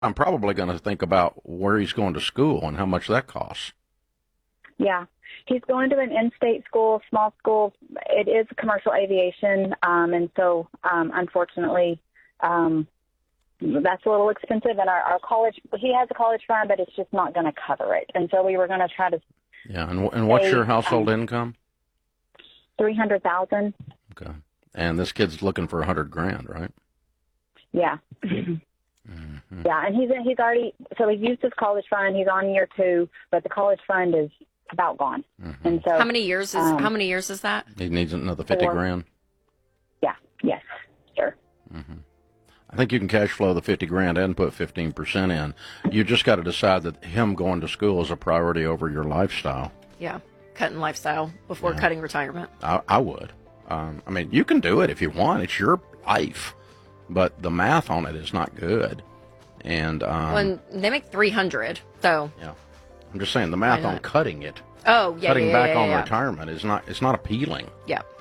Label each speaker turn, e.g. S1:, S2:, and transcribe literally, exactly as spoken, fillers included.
S1: I'm probably going to think about where he's going to school and how much that costs.
S2: Yeah. He's going to an in-state school, small school. It is commercial aviation, um, and so um, unfortunately, um, that's a little expensive. And our, our college, he has a college fund, but it's just not going to cover it. And so we were going to try to.
S1: Yeah, and and what's
S2: pay,
S1: your household
S2: um,
S1: income?
S2: Three hundred thousand.
S1: Okay, and this kid's looking for a hundred grand, right?
S2: Yeah.
S1: Mm-hmm.
S2: Yeah, and he's he's already so he's used his college fund. He's on year two, but the college fund is about gone.
S1: Mm-hmm.
S2: And so
S3: how many years is
S2: um,
S3: how many years is that?
S1: He needs another fifty
S2: Four.
S1: grand.
S2: Yeah. Yes. Sure.
S1: Mm-hmm. I think you can cash flow the fifty grand and put fifteen percent in. You just got to decide that him going to school is a priority over your lifestyle.
S3: Yeah, cutting lifestyle before
S1: Yeah.
S3: cutting retirement.
S1: I, I would. Um, I mean, you can do it if you want. It's your life, but the math on it is not good. And um,
S3: When they make three hundred, so
S1: yeah, I'm just saying the math
S3: Why
S1: on
S3: not?
S1: cutting it,
S3: oh yeah,
S1: cutting
S3: yeah,
S1: back
S3: yeah, yeah,
S1: on
S3: yeah.
S1: retirement is not. It's not appealing.
S3: Yeah.